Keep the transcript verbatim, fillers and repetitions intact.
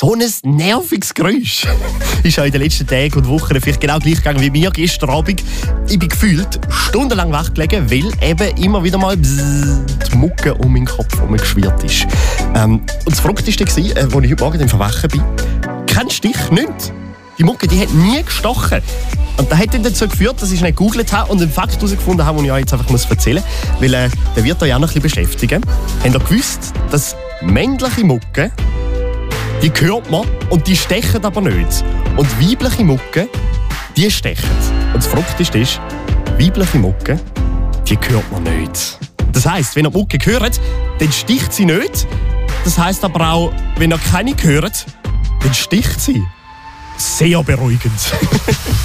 So ein nerviges Geräusch ist ja in den letzten Tagen und Wochen vielleicht genau gleich gegangen wie mir gestern Abend. Ich bin gefühlt stundenlang wach gelegen, weil eben immer wieder mal bzzz, die Mucke um meinen Kopf herumgeschwirrt ist. Ähm, und das Verrückteste war, äh, als ich heute Morgen dann verwachen bin, kein Stich, nichts. Die Mucke, die hat nie gestochen. Und das hat dann dazu geführt, dass ich schnell gegoogelt habe und einen Fakt herausgefunden habe, den ich euch jetzt einfach erzählen muss. Weil äh, der wird euch auch noch ein bisschen beschäftigen. Habt ihr gewusst, dass männliche Mucke, die hört man und die stechen aber nicht. Und weibliche Mucke, die stechen. Und das Verrückteste ist, weibliche Mucke, die hört man nicht. Das heisst, wenn ihr die Mucke hört, dann sticht sie nicht. Das heisst aber auch, wenn ihr keine hört, dann sticht sie. Sehr beruhigend.